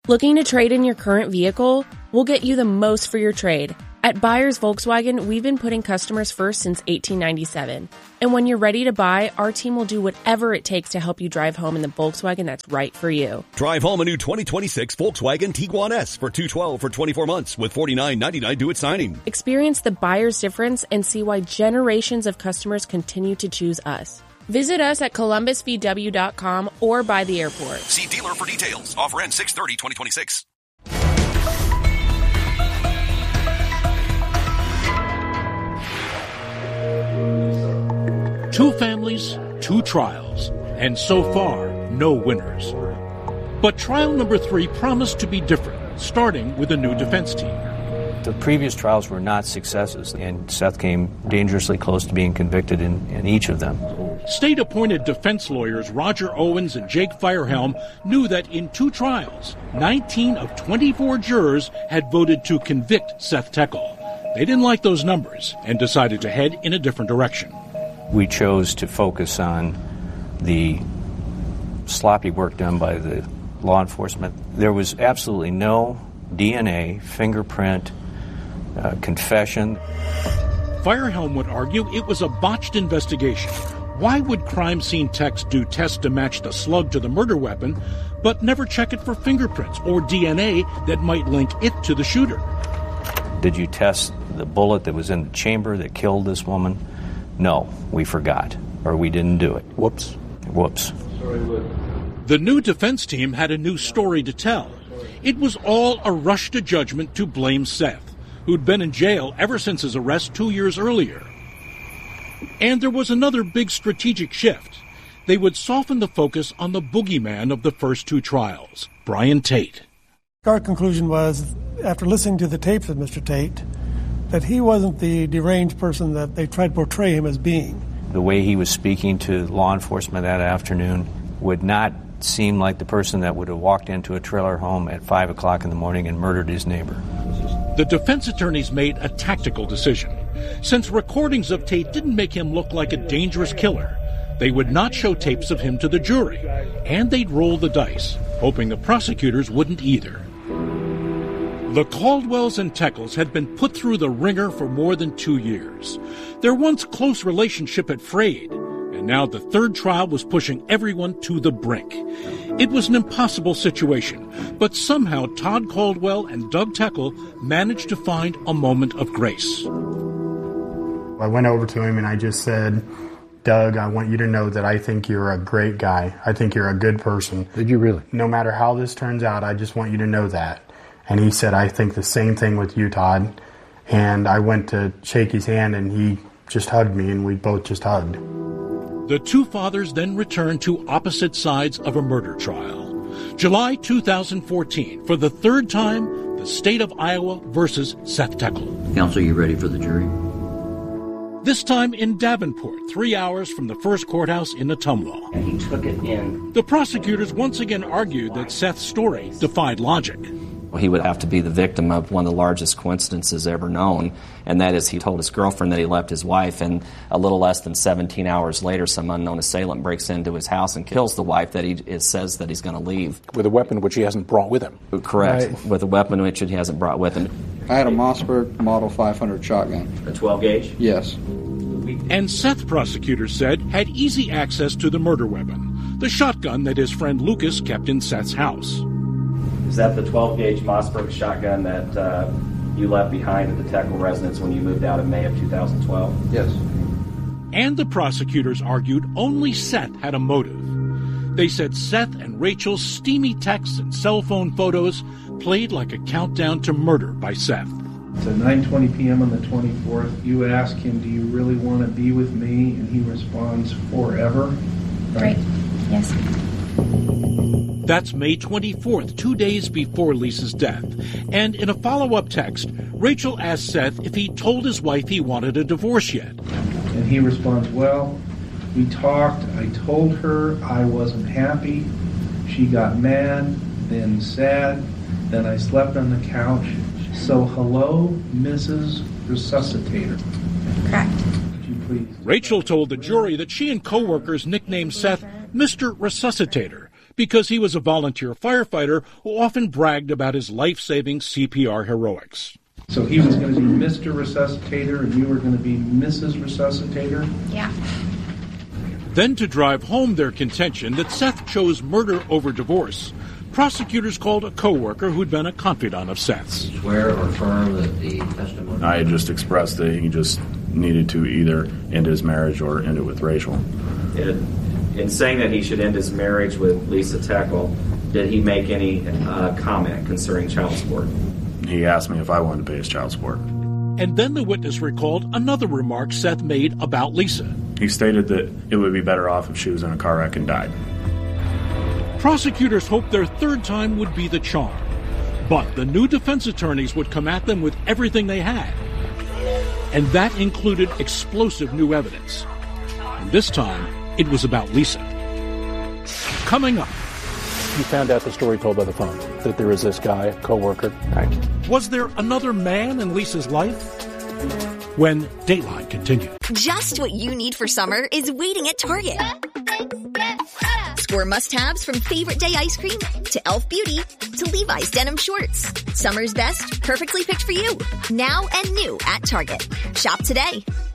Looking to trade in your current vehicle? We'll get you the most for your trade. At Buyers Volkswagen, we've been putting customers first since 1897. And when you're ready to buy, our team will do whatever it takes to help you drive home in the Volkswagen that's right for you. Drive home a new 2026 Volkswagen Tiguan S for $212 for 24 months with $49.99 due at signing. Experience the buyer's difference and see why generations of customers continue to choose us. Visit us at columbusvw.com or by the airport. See dealer for details. Offer ends 6/30/2026. Two families, two trials, and so far, no winners. But trial number 3 promised to be different, starting with a new defense team. The previous trials were not successes, and Seth came dangerously close to being convicted in each of them. State-appointed defense lawyers Roger Owens and Jake Firehelm knew that in 2 trials, 19 of 24 jurors had voted to convict Seth Teckel. They didn't like those numbers and decided to head in a different direction. We chose to focus on the sloppy work done by the law enforcement. There was absolutely no DNA, fingerprint, confession. Firehelm would argue it was a botched investigation. Why would crime scene techs do tests to match the slug to the murder weapon, but never check it for fingerprints or DNA that might link it to the shooter? Did you test the bullet that was in the chamber that killed this woman? No, we forgot, or we didn't do it. Whoops. The new defense team had a new story to tell. It was all a rush to judgment to blame Seth, who'd been in jail ever since his arrest 2 years earlier. And there was another big strategic shift. They would soften the focus on the boogeyman of the first 2 trials, Brian Tate. Our conclusion was, after listening to the tapes of Mr. Tate, that he wasn't the deranged person that they tried to portray him as being. The way he was speaking to law enforcement that afternoon would not seem like the person that would have walked into a trailer home at 5 o'clock in the morning and murdered his neighbor. The defense attorneys made a tactical decision. Since recordings of Tate didn't make him look like a dangerous killer, they would not show tapes of him to the jury, and they'd roll the dice, hoping the prosecutors wouldn't either. The Caldwells and Teckles had been put through the ringer for more than 2 years. Their once close relationship had frayed, and now the third trial was pushing everyone to the brink. It was an impossible situation, but somehow Todd Caldwell and Doug Teckel managed to find a moment of grace. I went over to him and I just said, Doug, I want you to know that I think you're a great guy. I think you're a good person. Did you really? No matter how this turns out, I just want you to know that. And he said, I think the same thing with you, Todd. And I went to shake his hand and he just hugged me and we both just hugged. The two fathers then returned to opposite sides of a murder trial. July 2014, for the third time, the state of Iowa versus Seth Teckel. Counsel, you ready for the jury? This time in Davenport, 3 hours from the first courthouse in Ottumwa. And he took it in. The prosecutors once again argued that Seth's story defied logic. He would have to be the victim of one of the largest coincidences ever known, and that is he told his girlfriend that he left his wife, and a little less than 17 hours later, some unknown assailant breaks into his house and kills the wife that he says that he's going to leave. With a weapon which he hasn't brought with him. Correct, Right. With a weapon which he hasn't brought with him. I had a Mossberg Model 500 shotgun. A 12 gauge? Yes. And Seth, prosecutors said, had easy access to the murder weapon, the shotgun that his friend Lucas kept in Seth's house. Is that the 12 gauge Mossberg shotgun that you left behind at the Teckel residence when you moved out in May of 2012? Yes. And the prosecutors argued only Seth had a motive. They said Seth and Rachel's steamy texts and cell phone photos played like a countdown to murder by Seth. It's at 9:20 p.m. on the 24th. You ask him, do you really want to be with me? And he responds, forever. Right. Yes. That's May 24th, 2 days before Lisa's death. And in a follow-up text, Rachel asked Seth if he told his wife he wanted a divorce yet. And he responds, well, we talked. I told her I wasn't happy. She got mad, then sad. Then I slept on the couch. So hello, Mrs. Resuscitator. Correct. Would you please? Rachel told the jury that she and co-workers nicknamed Seth Mr. Resuscitator because he was a volunteer firefighter who often bragged about his life-saving CPR heroics. So he was going to be Mr. Resuscitator and you were going to be Mrs. Resuscitator? Yeah. Then, to drive home their contention that Seth chose murder over divorce, prosecutors called a co-worker who'd been a confidant of Seth's. Swear or affirm that the testimony... I had just expressed that he just needed to either end his marriage or end it with Rachel. In saying that he should end his marriage with Lisa Teckle, did he make any comment concerning child support? He asked me if I wanted to pay his child support. And then the witness recalled another remark Seth made about Lisa. He stated that it would be better off if she was in a car wreck and died. Prosecutors hoped their third time would be the charm, but the new defense attorneys would come at them with everything they had. And that included explosive new evidence. And this time, it was about Lisa. Coming up. You found out the story told by the phone, that there was this guy, a co-worker. Right. Was there another man in Lisa's life? When Dateline continued. Just what you need for summer is waiting at Target. Score must-haves from Favorite Day ice cream to Elf Beauty to Levi's denim shorts. Summer's best, perfectly picked for you. Now and new at Target. Shop today.